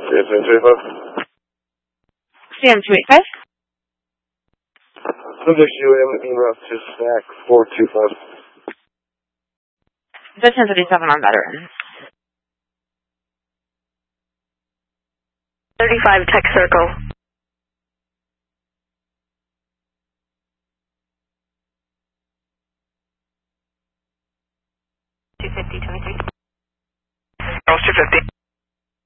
CM285. CM285? Subject UM en route to SAC 425. That's 1037 on veteran. 35 tech circle. $250, 23. Charles 250.